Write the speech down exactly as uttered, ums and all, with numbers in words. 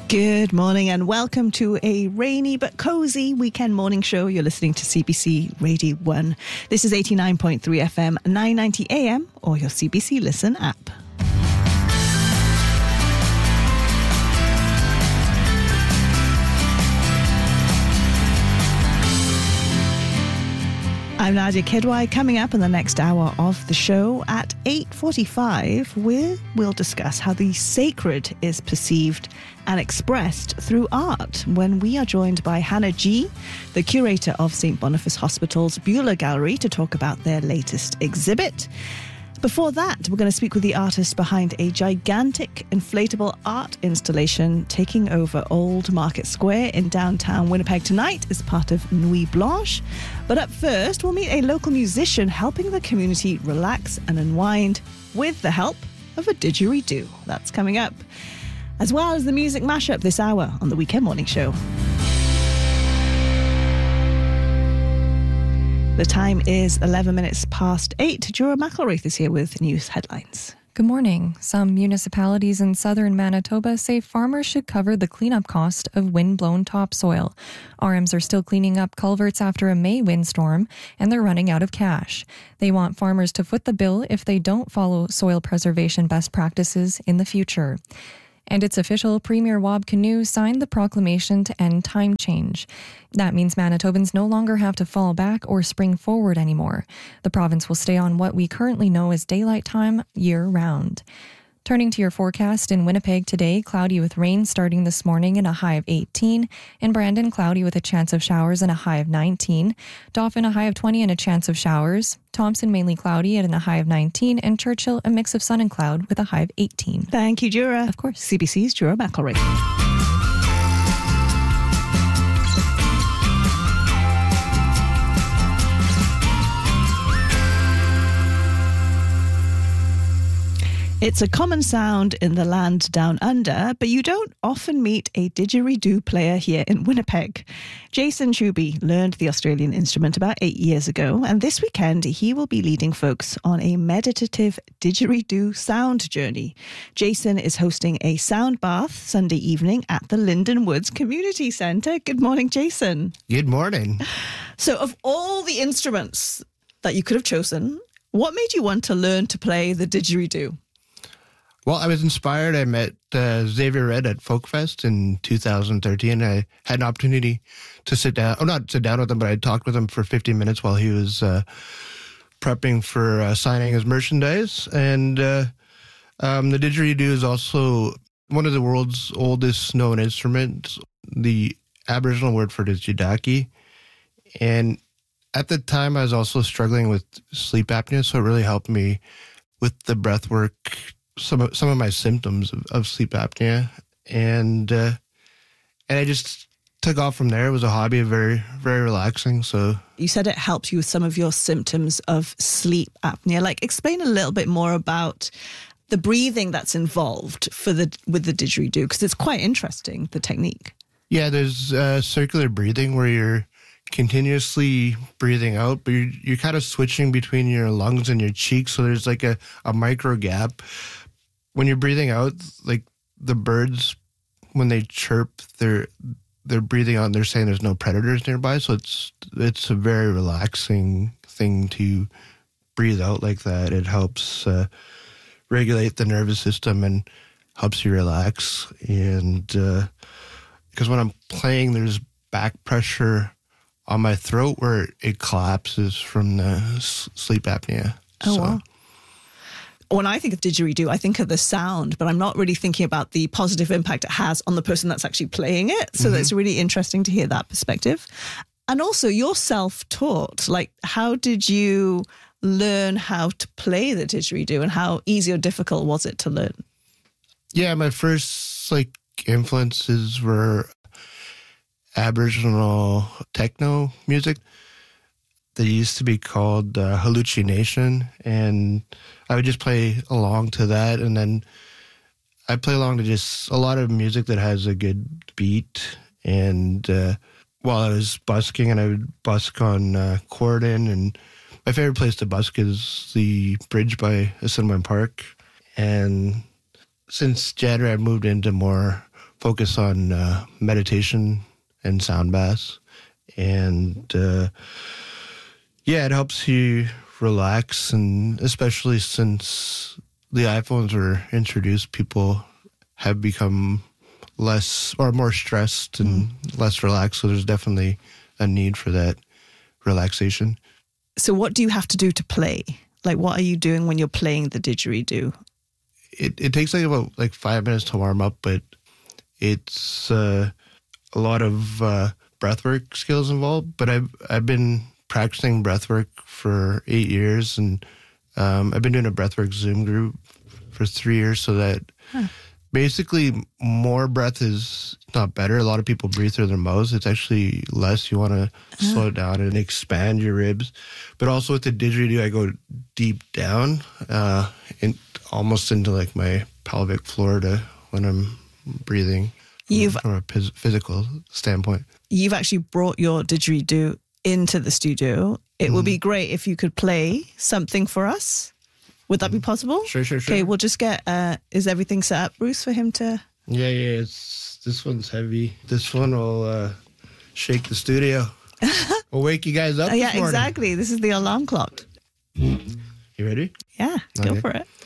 Good morning and welcome to a rainy but cozy weekend morning show. You're listening to C B C Radio one. This is eighty-nine point three F M, nine ninety A M or your C B C Listen app. I'm Nadia Kidwai. Coming up in the next hour of the show at eight forty-five, we will discuss how the sacred is perceived and expressed through art when we are joined by Hannah G, the curator of Saint Boniface Hospital's Beulah Gallery, to talk about their latest exhibit. Before that, we're going to speak with the artist behind a gigantic inflatable art installation taking over Old Market Square in downtown Winnipeg tonight as part of Nuit Blanche. But up first, we'll meet a local musician helping the community relax and unwind with the help of a didgeridoo. That's coming up, as well as the music mashup this hour on the Weekend Morning Show. The time is eleven minutes past eight. Jura McElraith is here with news headlines. Good morning. Some municipalities in southern Manitoba say farmers should cover the cleanup cost of wind-blown topsoil. R Ms are still cleaning up culverts after a May windstorm, and they're running out of cash. They want farmers to foot the bill if they don't follow soil preservation best practices in the future. And it's official, Premier Wab Kinew signed the proclamation to end time change. That means Manitobans no longer have to fall back or spring forward anymore. The province will stay on what we currently know as daylight time year-round. Turning to your forecast, in Winnipeg today, cloudy with rain starting this morning and a high of eighteen. In Brandon, cloudy with a chance of showers and a high of nineteen. Dauphin, a high of twenty and a chance of showers. Thompson, mainly cloudy and a high of nineteen. And Churchill, a mix of sun and cloud with a high of eighteen. Thank you, Jura. Of course. C B C's Jura McElraith. It's a common sound in the land down under, but you don't often meet a didgeridoo player here in Winnipeg. Jason Chuby learned the Australian instrument about eight years ago, and this weekend he will be leading folks on a meditative didgeridoo sound journey. Jason is hosting a sound bath Sunday evening at the Linden Woods Community Centre. Good morning, Jason. Good morning. So of all the instruments that you could have chosen, what made you want to learn to play the didgeridoo? Well, I was inspired. I met uh, Xavier Red at Folkfest in two thousand thirteen. I had an opportunity to sit down, oh, not sit down with him, but I talked with him for fifteen minutes while he was uh, prepping for uh, signing his merchandise. And uh, um, the didgeridoo is also one of the world's oldest known instruments. The Aboriginal word for it is jidaki. And at the time, I was also struggling with sleep apnea, so it really helped me with the breath work, some of, some of my symptoms of, of sleep apnea, and uh, and I just took off from there. It was a hobby, very, very relaxing. So you said it helped you with some of your symptoms of sleep apnea. Like, explain a little bit more about the breathing that's involved for the with the didgeridoo, because it's quite interesting, the technique. Yeah, there's uh, circular breathing where you're continuously breathing out, but you're, you're kind of switching between your lungs and your cheeks. So there's like a, a micro gap. When you're breathing out, like the birds, when they chirp, they're they're breathing out and they're saying there's no predators nearby. So it's it's a very relaxing thing to breathe out like that. It helps uh, regulate the nervous system and helps you relax. And uh, because when I'm playing, there's back pressure on my throat where it collapses from the s- sleep apnea. Oh, so. wow. When I think of didgeridoo, I think of the sound, but I'm not really thinking about the positive impact it has on the person that's actually playing it. So mm-hmm. That's really interesting to hear that perspective. And also, you're self-taught. Like, how did you learn how to play the didgeridoo, and how easy or difficult was it to learn? Yeah, my first like influences were Aboriginal techno music. They used to be called uh, Hallucination, and I would just play along to that, and then I play along to just a lot of music that has a good beat. And uh, while I was busking, and I would busk on uh, Corden, and my favorite place to busk is the bridge by Assiniboine Park. And since January, I've moved into more focus on uh, meditation and sound baths. And uh, yeah, it helps you relax. And especially since the iPhones were introduced, people have become less or more stressed and mm. less relaxed. So there's definitely a need for that relaxation. So what do you have to do to play? Like, what are you doing when you're playing the didgeridoo? It it takes like about like five minutes to warm up, but it's uh, a lot of uh, breathwork skills involved. But I've I've been practicing breathwork for eight years, and um, I've been doing a breathwork Zoom group for three years. So that huh. basically more breath is not better. A lot of people breathe through their mouths. It's actually less. You want to huh. slow it down and expand your ribs. But also with the didgeridoo, I go deep down, uh, in, almost into like my pelvic floor to when I'm breathing. You've, from a phys- physical standpoint. You've actually brought your didgeridoo into the studio. It mm. would be great if you could play something for us. Would that be possible? Sure, sure, sure. Okay, we'll just get, uh, is everything set up, Bruce, for him to... Yeah, yeah, it's this one's heavy. This one will uh, shake the studio. We'll wake you guys up uh, Yeah, this morning. Exactly. This is the alarm clock. You ready? Yeah, okay. Go for it.